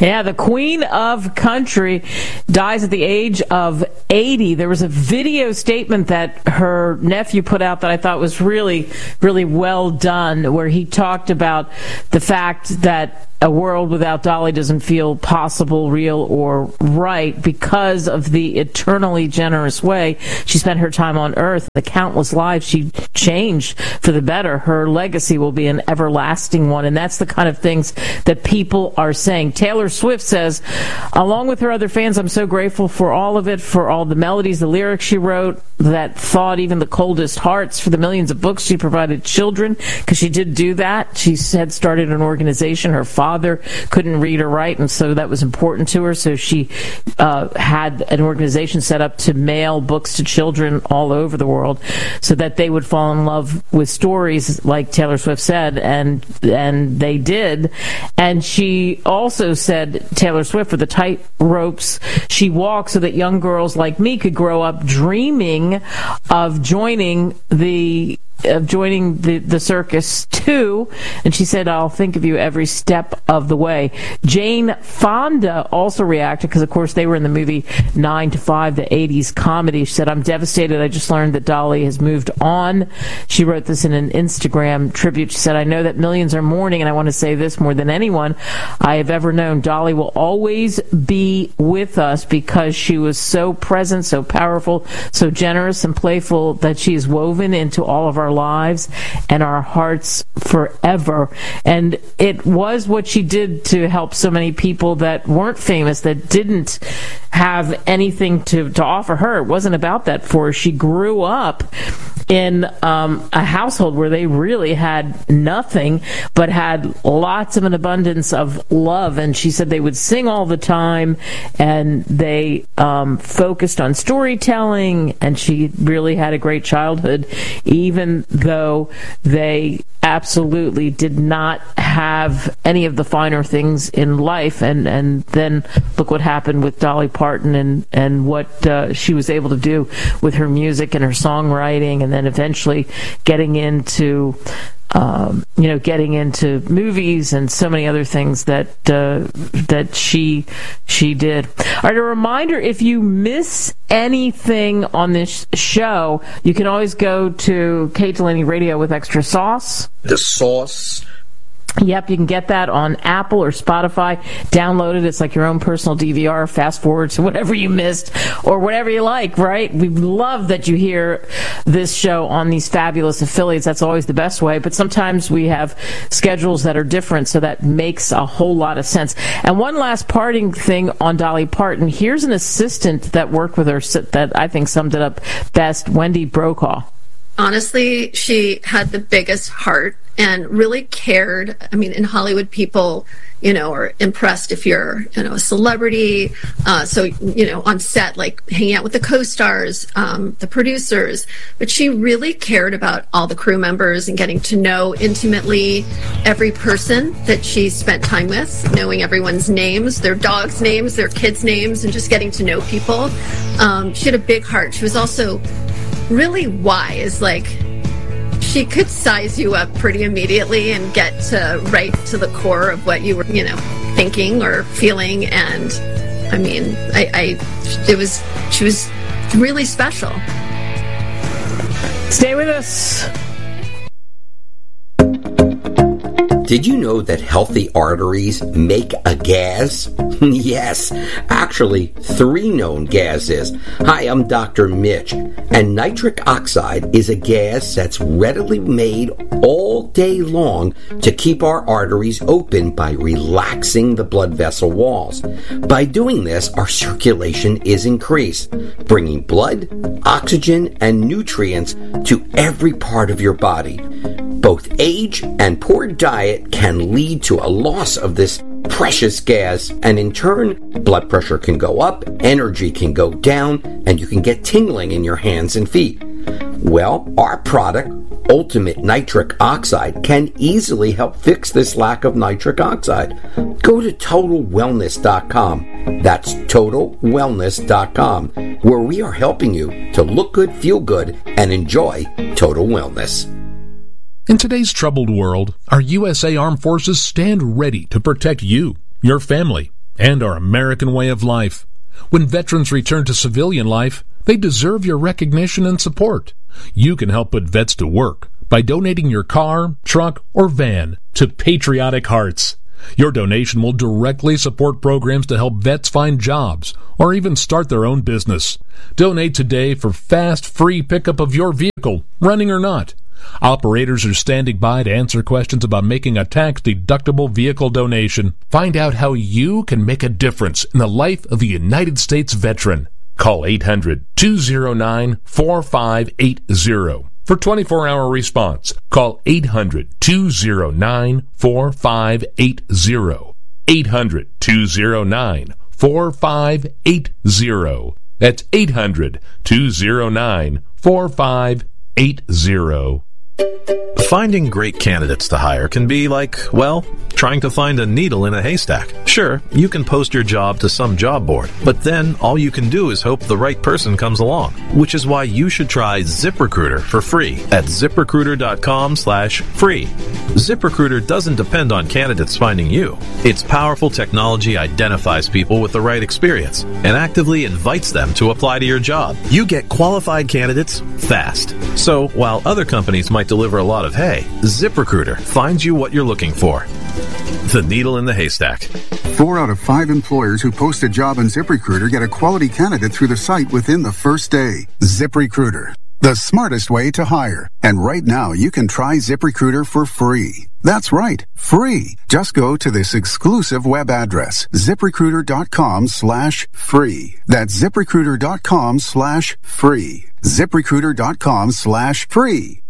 Yeah, the Queen of Country dies at the age of 80. There was a video statement that her nephew put out that I thought was really, really well done, where he talked about the fact that a world without Dolly doesn't feel possible, real, or right because of the eternally generous way she spent her time on Earth. The countless lives she changed for the better. Her legacy will be an everlasting one, and that's the kind of things that people are saying. Taylor Swift says, along with her other fans, I'm so grateful for all of it, for all the melodies, the lyrics she wrote that thawed even the coldest hearts, for the millions of books she provided children, because she did do that. She had started an organization. Her father couldn't read or write, and so that was important to her. So she had an organization set up to mail books to children all over the world so that they would fall in love with stories, like Taylor Swift said, and they did. And she also said, Taylor Swift, for the tight ropes she walked so that young girls like me could grow up dreaming of joining the circus too. And she said, I'll think of you every step of the way. Jane Fonda also reacted, because of course they were in the movie 9 to 5, the 80s comedy. She said, I'm devastated. I just learned that Dolly has moved on. She wrote this in an Instagram tribute. She said, I know that millions are mourning, and I want to say this more than anyone I have ever known. Dolly will always be with us because she was so present, so powerful, so generous and playful, that she is woven into all of our lives and our hearts forever. And it was what she did to help so many people that weren't famous, that didn't have anything to offer her. It wasn't about that for her. She grew up in a household where they really had nothing, but had lots of an abundance of love. And she said they would sing all the time, and they focused on storytelling, and she really had a great childhood, even though they absolutely did not have any of the finer things in life. And then look what happened with Dolly Parton and what she was able to do with her music and her songwriting, and then eventually getting into movies and so many other things that she did. All right, a reminder, if you miss anything on this show, you can always go to Kate Delaney Radio with Extra Sauce. The sauce. Yep, you can get that on Apple or Spotify. Download it. It's like your own personal DVR. Fast forward to whatever you missed or whatever you like, right? We love that you hear this show on these fabulous affiliates. That's always the best way. But sometimes we have schedules that are different, so that makes a whole lot of sense. And one last parting thing on Dolly Parton. Here's an assistant that worked with her that I think summed it up best, Wendy Brokaw. Honestly, she had the biggest heart and really cared. I mean, in Hollywood, people, are impressed if you're, a celebrity. So, on set, like hanging out with the co-stars, the producers. But she really cared about all the crew members and getting to know intimately every person that she spent time with, knowing everyone's names, their dogs' names, their kids' names, and just getting to know people. She had a big heart. She was also really wise. Like, she could size you up pretty immediately and get right to the core of what you were, thinking or feeling. And I mean, she was really special. Stay with us. Did you know that healthy arteries make a gas? Yes, actually 3 known gases. Hi, I'm Dr. Mitch, and nitric oxide is a gas that's readily made all day long to keep our arteries open by relaxing the blood vessel walls. By doing this, our circulation is increased, bringing blood, oxygen, and nutrients to every part of your body. Both age and poor diet can lead to a loss of this precious gas, and in turn, blood pressure can go up, energy can go down, and you can get tingling in your hands and feet. Well, our product, Ultimate Nitric Oxide, can easily help fix this lack of nitric oxide. Go to TotalWellness.com. That's TotalWellness.com, where we are helping you to look good, feel good, and enjoy total wellness. In today's troubled world, our USA Armed Forces stand ready to protect you, your family, and our American way of life. When veterans return to civilian life, they deserve your recognition and support. You can help put vets to work by donating your car, truck, or van to Patriotic Hearts. Your donation will directly support programs to help vets find jobs or even start their own business. Donate today for fast, free pickup of your vehicle, running or not. Operators are standing by to answer questions about making a tax-deductible vehicle donation. Find out how you can make a difference in the life of a United States veteran. Call 800-209-4580 for 24-hour response. Call 800-209-4580. 800-209-4580. That's 800-209-4580. Finding great candidates to hire can be like, well, trying to find a needle in a haystack. Sure, you can post your job to some job board, but then all you can do is hope the right person comes along, which is why you should try ZipRecruiter for free at ZipRecruiter.com/free. ZipRecruiter doesn't depend on candidates finding you. Its powerful technology identifies people with the right experience and actively invites them to apply to your job. You get qualified candidates fast. So while other companies might deliver a lot of hay, ZipRecruiter finds you what you're looking for. The needle in the haystack. 4 out of 5 employers who post a job on ZipRecruiter get a quality candidate through the site within the first day. ZipRecruiter, the smartest way to hire. And right now, you can try ZipRecruiter for free. That's right, free. Just go to this exclusive web address, ZipRecruiter.com/free. That's ZipRecruiter.com/free. ZipRecruiter.com/free.